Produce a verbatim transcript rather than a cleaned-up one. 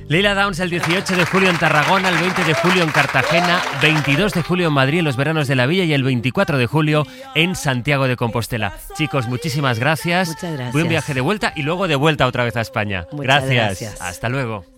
Leila Downs el dieciocho de julio en Tarragona, el veinte de julio en Cartagena, veintidós de julio en Madrid en los veranos de la Villa y el veinticuatro de julio en Santiago de Compostela. Chicos, muchísimas gracias. Muchas gracias. Buen viaje de vuelta y luego de vuelta otra vez a España. Muchas gracias. gracias. Hasta luego.